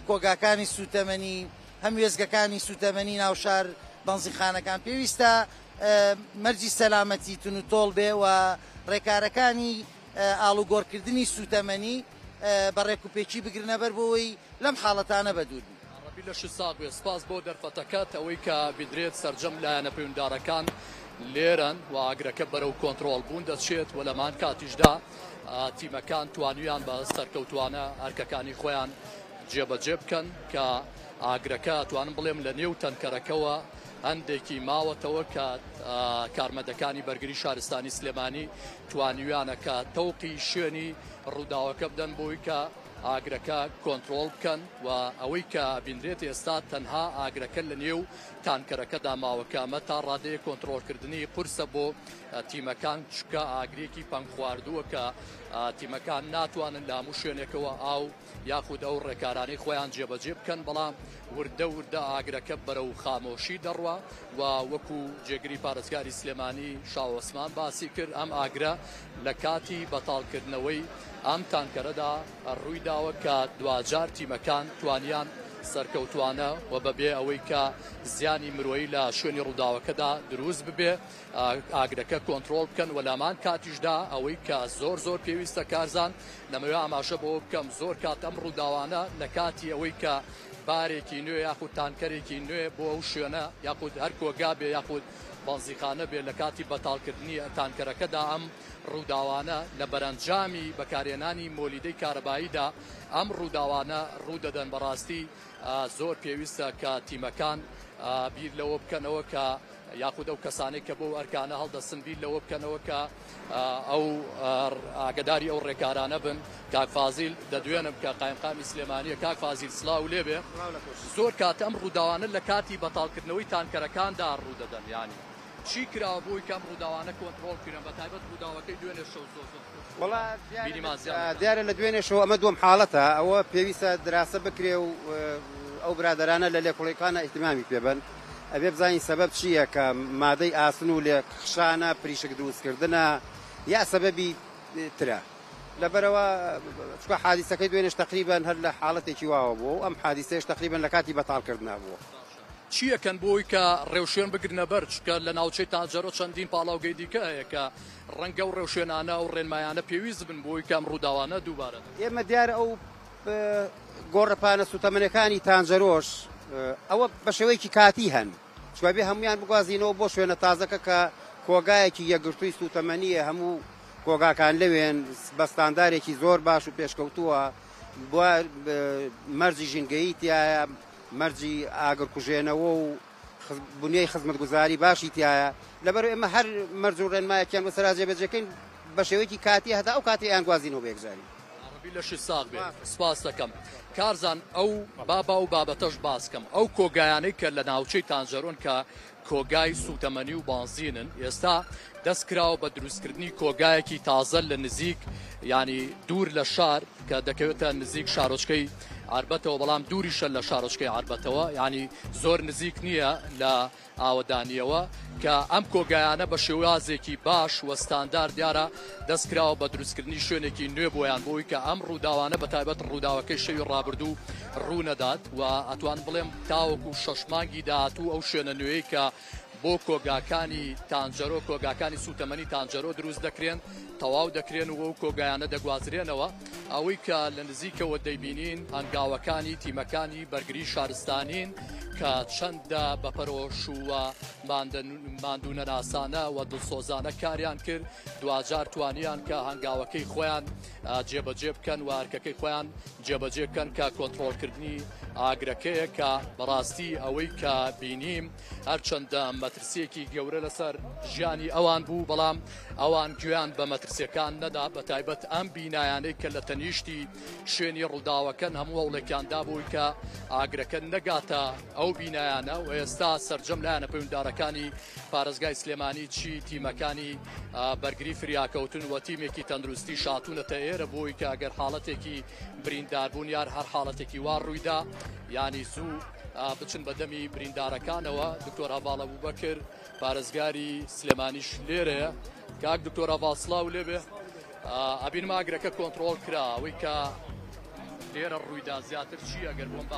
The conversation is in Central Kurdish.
کۆگاکانی سوتەمەنی هەم وێزگەکانی سوتەمەنی ناوشار بەنزیخانەکان پێویستە مەرجی سەلامەتی تون و تۆڵ بێ و ڕێکارەکانی ئاڵوگۆڕکردنی سوتەمەنی بە ڕێکوپێکی بگرنە بەر بۆەوەی لەم حاڵەتانە بەدوور بن. لەش ساغێ سپاس بۆ دەرفەتەکەت ئەوەی کە بدرێت سەرجەم لایەنە پەیوەنددارەکان لێرەن و ئاگرەکە بەرەو کۆنتترۆل بوون دەچێت و لەمان کاتیشدا تیمەکان توانیان بە سەرکەوتوانە ئەرکەکانی خۆیان جێبەجێ بکەن کە ئاگرەکە توانم بڵێم لە نێو تەنکەرەکەەوە هەندێکی ماوەتەوە کە کارمەندەکانی بەرگری شارستانی سلێمانی توانیویانە کە تەوقی شوێنی ڕووداوەکە بدەن بۆی کە ئاگرەکە کۆنتترۆل بکەن و ئەوەی کە بیندرێت ئێستا تەنها ئاگرەکە لە نێو تانکەرەکەدا ماوەکەمە تا ڕادەیە کۆنتترۆلکردنی قورسە بۆ تیمەکان چکە ئاگرێکی پەنگ خواردووە کە تیمەکان ناتوانن لە هەموو شوێنێکەوە ئاو یاخود ئەو ڕێکارانەی خۆیان جێبەجێ بکەن بەڵام وردە وردە ئاگرەکە بەرەو خامۆشی دەڕوە و وەکو جێگری پارێزگاری سلێمانی شاو عوسمان باسی کرد ئەم ئاگرە لە کاتی بەتاڵکردنەوەی ئەم تانکەرەدا ڕووی داوە کە دوجار تیمەکان توانیان سەرکەوتوانە و بەبێ ئەوەی کە زیانی مرۆیی لە شوێنی ڕووداوەکەدا دروست ببێ ئاگرەکە کۆنتترۆل بکەن و لامان کاتیشدا ئەوەی کە زۆر پێویستە کارزان لەمەوێ ئاماژە بۆ بکەم زۆر کات ئەم ڕووداوانە لە کاتی ئەوەی کە بارێکی نوێ یاخود تانکەرێکی نوێ بۆ ئەو شوێنە یاخود هەر کۆگا بێ یاخود بەنزیخانە بێ لە کاتی بەتاڵکردنی تانکەرەکەدا ئەم ڕووداوانە لە بەرەنجامی بەکارهێنانی مۆلیدەی کارەباییدا ئەم ڕووداوانە ڕوودەدەن بەڕاستی زۆر پێویستە کە تیمەکان بیر لەوە بکەنەوە کە یاخود ئەو کەسانێک کە بۆ ئەرکانە هەڵدەسن بیر لەوە بکەنەوە کە ئەو ئاگداری ئەو ڕێکارانە بن. کاک فازیل دەدوێنم کە قایمقامی سلێمانیە کاک فازیل سلااو لێبێ زۆر کات ئەم ڕووداوانە لە کاتی بەتاڵکردنەوەی تانکەرەکاندا ڕوودەدەن ینی چی کراوە بۆی کەم ڕووداوانە کۆنتترۆل کرن بە تایبەت ڕووداوەکەی دوێنێ شەو دیارە لە دوێنێشەوە ئەمە دوم حاڵەتە ئەوە پێویستە دراسە بکرێ و ئەو برادرانە لە لێکۆڵیەکانە ئیحتیمامی پێبن ئەبێ بزانین سەبەب چییە کە مادەی ئاسن و لێ خشانە پریشک دروستکردنە یا سەبەبی ترە لەبەرەوە چکە حادیسەکەی دوێنێش تقریبان هەر لە حاڵەتێکی واوە بوو ئەم حادیسەیەش تقریبان لە کاتی بەتاڵکردنا بووە. چیەکەن بۆی کە ڕێوشێن بگرنە بەر چکە لە ناوچەی تاجەرۆ چەندین پاڵاوگەی دیکە هەیە کە ڕەنگە و ڕێوشێنانە و ڕێنمایانە پێویست بن بۆی کەم ڕووداوانە دووبارە ئێمە دیارە ئەو گۆڕەپانە سوتەمەنەکانی تانجەرۆش ئەوە بە شێوەیەکی کاتی هەن چوابێ هەمویان بگوازینەوە بۆ شوێنە تازەکە کە کۆگایەکی یەکگرتووی سوتەمەنیە هەموو کۆگاکان لەوێن بە ستاندارێکی زۆر باش و پێشکەوتووە بۆ مەرجی ژینگەیی تایە مەرجی ئاگرکوژێنەوە و بنیەی خزمەتگوزاری باشی تایە لەبەر ئێمە هەر مەرج و ڕێنمایەکیان بەسەرا جێبەجێکەین بە شێوەیەکی کاتی هەتا ئەو کاتی یان گوازینەوە بێگزاری لەشی ساغ بێ سپاس دەکەم کارزان ئەو بابا و بابەتەش باسکەم ئەو کۆگایانەی کە لە ناوچەی تانجەرۆن کە کۆگای سوتەمەنی و بانزینن ئێستا دەست کراوە بە دروستکردنی کۆگایەکی تازە لە نزیک ینی دوور لە شار کە دەکەوێتە نزیک شارۆچکەی عربەتەوە بەڵام دووریشە لە شارۆچکەی عربەتەوە ینی زۆر نزیک نییە لە ئاوەدانیەوە کە ئەم کۆگایانە بە شێوازێکی باش وەستاندار دیارە دەستکراوە بە دروستکردنی شوێنێکی نوێ بۆیان بۆی کە ئەم ڕووداوانە بە تایبەت ڕووداوەکەی شەوی ڕابردوو ڕوونەدات و ئەتوان بڵێم تاوەکو شەشمانگی داهاتوو ئەو شوێنە نوێی کە بۆ کۆگاکانی تانجەرۆ کۆگاکانی سوتەمەنی تانجەرۆ دروست دەکرێن تەواو دەکرێن و ئەو کۆگایانە دەگوازرێنەوە ئەوەی کە لە نزیکەوە دەیبینین هەنگاوەکانی تیمەکانی بەرگری شارستانین کە چەندە بەپەرۆش و ماندوونە ناسانە و دڵسۆزانە کاریان کرد دوجار توانیان کە هەنگاوەکەی خۆیان جێبەجێ بکەن و هەرکەکەی خۆیان جێبەجێ بکەن کە کۆنتترۆلکردنی ئاگرەکەیە کە بەڕاستی ئەوەی کە بینیم هەرچەندە مەترسیەکی گەورە لەسەر ژیانی ئەوان بوو بەڵام ئەوان گویان بە مەترسیەکان نەدا بە تایبەت ئەم بینایانەی کە لە تەنیشتی شوێنی ڕووداوەکەن هەموو هەوڵێکیاندا بووی کە ئاگرەکە نەگاتە ئەو بینایانە و ئێستا سەرجەم لایەنە پەیوەنددارەکانی پارێزگای سلێمانی چی تیمەکانی بەرگری فریاکەوتن و تیمێکی تەندروستی شاتوونەتە ئێرە بۆی کە ئەگەر حاڵەتێکی برینداربوون یار هەر حاڵەتێکی وا ڕوویدا ینی زوو بچن بە دەمی بریندارەکانەوە دکتۆر هەڤاڵ ئەبوبەکر پارێزگاری سلێمانیش لێرەیە کاک دکتۆر هەڤاڵ سڵاو لێبێ ئەبین ئاگرەکە کۆنتترۆل کرا ئەوەی کە لێرە ڕوویدا زیاتر چی ئەگەر بۆم